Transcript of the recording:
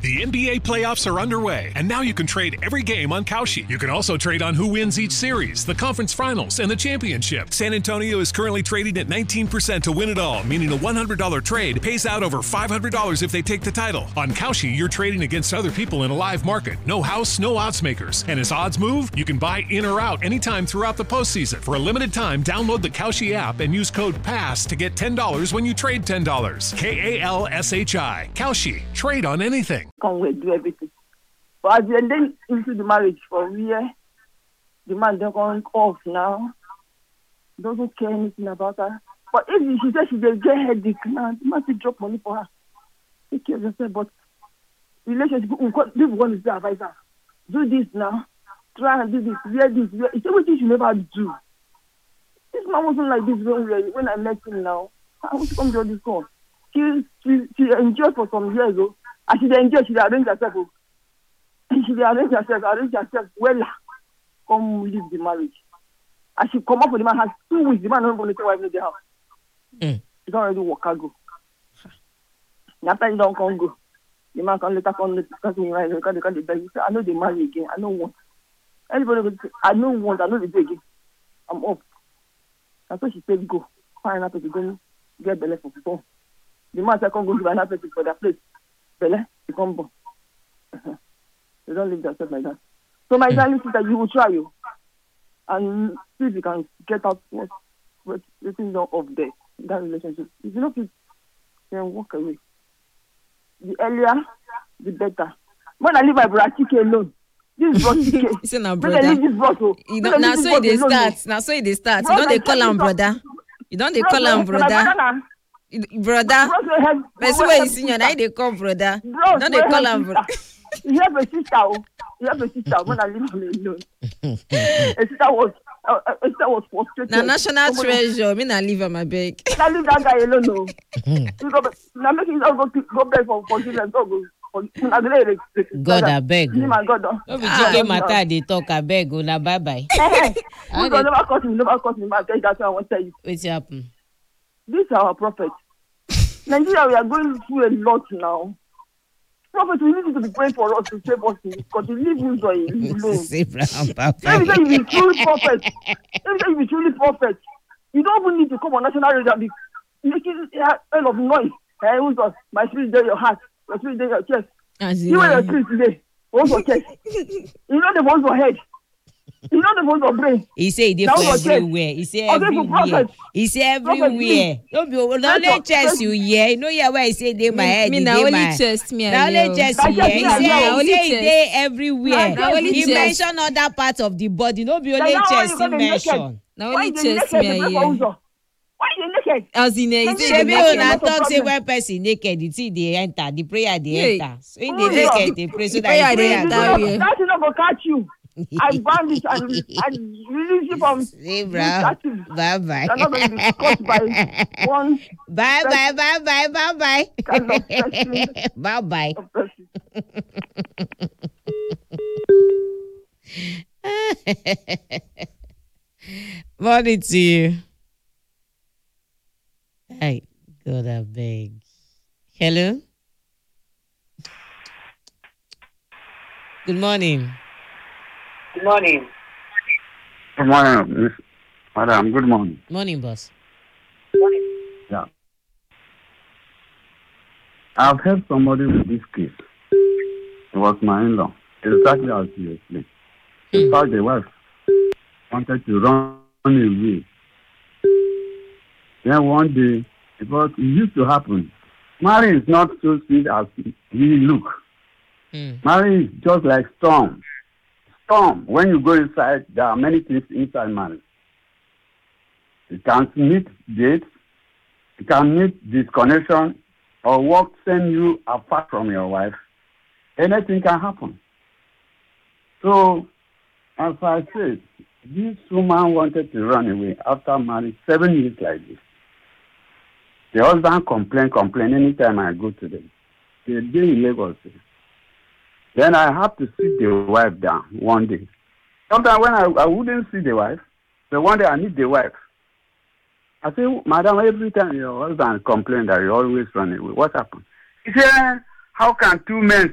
The NBA playoffs are underway, and now you can trade every game on Kalshi. You can also trade on who wins each series, the conference finals, and the championship. San Antonio is currently trading at 19% to win it all, meaning a $100 trade pays out over $500 if they take the title. On Kalshi, you're trading against other people in a live market. No house, no odds makers. And as odds move, you can buy in or out anytime throughout the postseason. For a limited time, download the Kalshi app and use code PASS to get $10 when you trade $10. KALSHI. Kalshi. Trade on anything. Come we do everything. But as you then into the marriage for a year, the man don't going off now. Doesn't care anything about her. But if she says she will get headache now, the man will drop money for her. Take care of yourself. But relationship, this one is the advisor. Do this now. Try and do this. Wear this. It's everything you never do. This man wasn't like this when I met him now. I want to come to this call. She enjoyed for some years ago. And she enjoyed, she arranged herself. And she arranged herself well. Come leave the marriage. And she come up with the man, has 2 weeks. The man don't go to the wife in the house. He don't already work and go. And after he don't come go, the man can later come because he say, I know they marry again. I don't want. Anybody will say, I don't want, I know they do again. I'm off. And so she said, go. Find another person, go get Bele for people. The man said, come go give another person for their place. Bele, you come born. They don't leave themselves like that. So my darling sister, you will try you. And see if you can get out what's not off there, that relationship. If you don't, then walk away. The earlier, the better. When I leave my brother Chike alone, this is brought Chike. It's not brother. Now so they start. Now so they start. You don't they call him brother. You don't they call him brother. Brother. But so when you see your night they call brother. Don't they call him brother. You have a sister. You have a sister. When I leave him alone, a sister was frustrated. Now national treasure. Me not leave him, I beg. I leave that guy alone. No. Now make him go back for forgiveness. God, I beg. God. Chike matter they talk, I beg. Now bye bye. Never caught him. That's what I want to tell you. What's happened? This is our prophet. Nigeria, we are going through a lot now. Prophet, we need to be praying for us to save us because we live in alone. Every time you be truly prophet, you don't even need to come on national radio and be making a lot of noise. Hey, who's us? My spirit is there, your heart. Your spirit is there, your chest. You are your spirit today. What's your chest? You know the ones for head. You know the ones for brain. He say they for everywhere. He say everywhere. He say everywhere. Don't be only chest you hear. You know where he say they my head. Me na only chest me. Na only chest you hear. He say they everywhere. He mention other parts of the body. No be only chest he mention. Na only chest me. Why you naked? As in a Shebi una talk say when person naked, the thing they enter, the prayer they enter. So in the naked, they pray so that the prayer enter. That's not gonna catch you. I ban it and release you from. Bye bye. You're not going to be caught by one. Bye bye. Bye bye. Morning to you. Hey, God, I beg. Hello. Good morning. Good morning. Good morning, madam. Good morning. Morning, boss. Yeah. I've heard somebody with this case. It was my in-law. Exactly as you explained. In fact, the wife wanted to run away. Then one day, because it used to happen, marriage is not so sweet as it really look. Marriage is just like storm. When you go inside, there are many things inside marriage. You can meet dates, you can meet disconnection, or work send you apart from your wife. Anything can happen. So, as I said, this woman wanted to run away after marriage 7 years like this. The husband complain anytime I go to them. They're in Lagos. Then I have to sit the wife down one day. Sometimes when I wouldn't see the wife, but one day I meet the wife. I say, madam, every time your husband complains that you always run away, what happened? He said, how can two men